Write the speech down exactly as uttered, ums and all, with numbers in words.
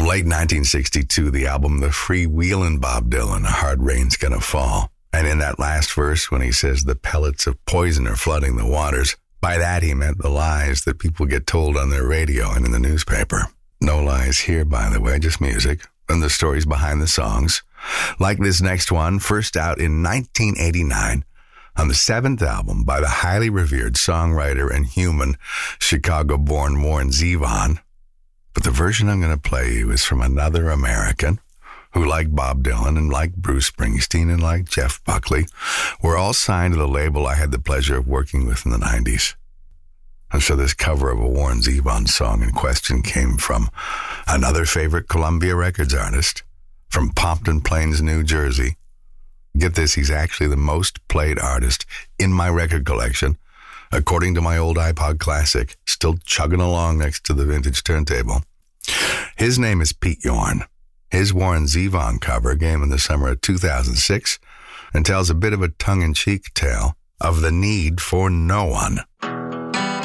late nineteen sixty-two, the album The Freewheelin' Bob Dylan, A Hard Rain's Gonna Fall. And in that last verse, when he says the pellets of poison are flooding the waters, by that he meant the lies that people get told on their radio and in the newspaper. No lies here, by the way, just music and the stories behind the songs. Like this next one, first out in nineteen eighty-nine on the seventh album by the highly revered songwriter and human Chicago-born Warren Zevon. But the version I'm going to play you is from another American who, like Bob Dylan and like Bruce Springsteen and like Jeff Buckley, were all signed to the label I had the pleasure of working with in the nineties. And so this cover of a Warren Zevon song in question came from another favorite Columbia Records artist from Pompton Plains, New Jersey. Get this, he's actually the most played artist in my record collection, according to my old iPod Classic, still chugging along next to the vintage turntable. His name is Pete Yorn. His Warren Zevon cover came in the summer of two thousand six and tells a bit of a tongue-in-cheek tale of the need for no one.